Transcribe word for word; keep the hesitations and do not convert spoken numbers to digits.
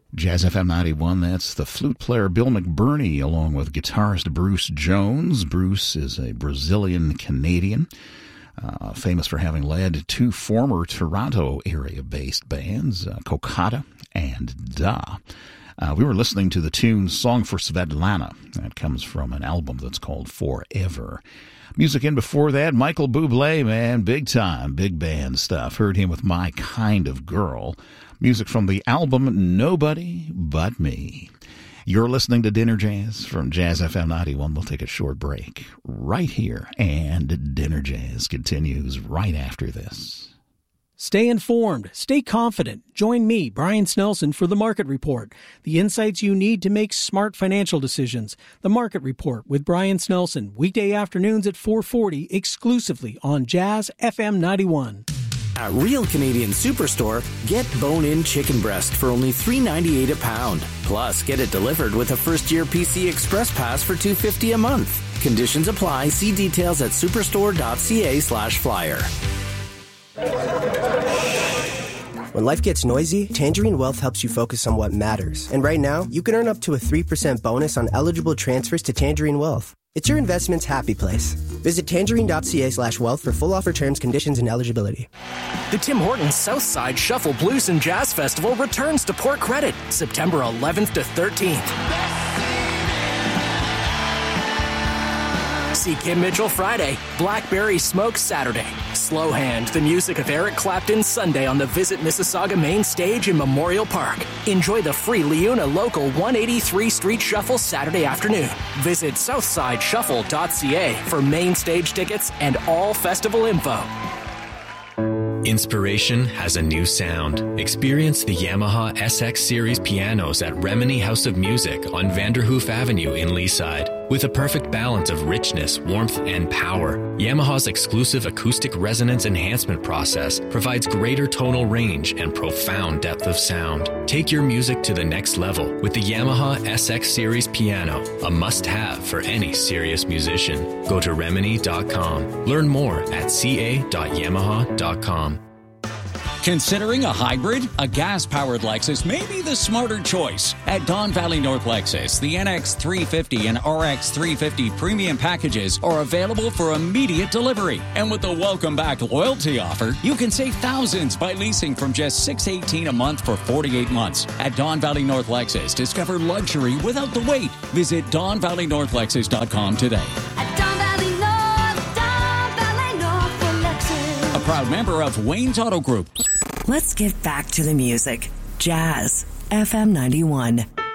Jazz F M ninety-one, that's the flute player Bill McBurney along with guitarist Bruce Jones. Bruce is a Brazilian-Canadian, uh, famous for having led two former Toronto area-based bands, uh, Cocada and Da. Uh, we were listening to the tune Song for Svetlana. That comes from an album that's called Forever. Music in before that, Michael Bublé, man, big time, big band stuff. Heard him with My Kind of Girl. Music from the album Nobody But Me. You're listening to Dinner Jazz from Jazz F M ninety-one. We'll take a short break right here, and Dinner Jazz continues right after this. Stay informed. Stay confident. Join me, Brian Snelson, for The Market Report. The insights you need to make smart financial decisions. The Market Report with Brian Snelson. Weekday afternoons at four forty, exclusively on Jazz F M ninety-one. At Real Canadian Superstore, get bone-in chicken breast for only three dollars and ninety-eight cents a pound. Plus, get it delivered with a first-year P C Express Pass for two dollars and fifty cents a month. Conditions apply. See details at superstore.ca slash flyer. When life gets noisy, Tangerine Wealth helps you focus on what matters. And right now, you can earn up to a three percent bonus on eligible transfers to Tangerine Wealth. It's your investment's happy place. Visit tangerine.ca slash wealth for full offer terms, conditions, and eligibility. The Tim Hortons Southside Shuffle Blues and Jazz Festival returns to Port Credit, September eleventh to thirteenth. See Kim Mitchell Friday, Blackberry Smoke Saturday, Slow Hand, the music of Eric Clapton Sunday on the Visit Mississauga main stage in Memorial Park. Enjoy the free Leuna Local one eighty-three Street Shuffle Saturday afternoon. Visit southside shuffle dot c a for main stage tickets and all festival info. Inspiration has a new sound. Experience the Yamaha S X Series pianos at Remini House of Music on Vanderhoof Avenue in Leaside. With a perfect balance of richness, warmth, and power, Yamaha's exclusive acoustic resonance enhancement process provides greater tonal range and profound depth of sound. Take your music to the next level with the Yamaha S X Series piano, a must-have for any serious musician. Go to remini dot com. Learn more at c a dot yamaha dot com. Considering a hybrid? A gas-powered Lexus may be the smarter choice. At Don Valley North Lexus, the N X three fifty and R X three fifty premium packages are available for immediate delivery. And with the Welcome Back loyalty offer, you can save thousands by leasing from just six hundred eighteen dollars a month for forty-eight months. At Don Valley North Lexus, discover luxury without the wait. Visit don valley north lexus dot com today. At Don Valley North, Don Valley North for Lexus. A proud member of Wayne's Auto Group. Let's get back to the music. Jazz F M ninety-one.